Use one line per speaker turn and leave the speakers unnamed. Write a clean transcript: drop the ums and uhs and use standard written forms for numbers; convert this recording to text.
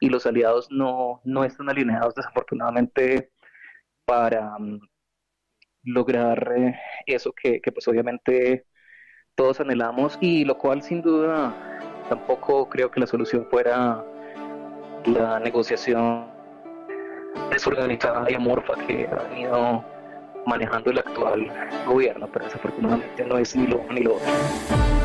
y los aliados no están alineados desafortunadamente para lograr eso que pues obviamente todos anhelamos y lo cual sin duda tampoco creo que la solución fuera la negociación desorganizada y amorfa que ha venido manejando el actual gobierno, pero desafortunadamente no es ni lo uno ni lo otro.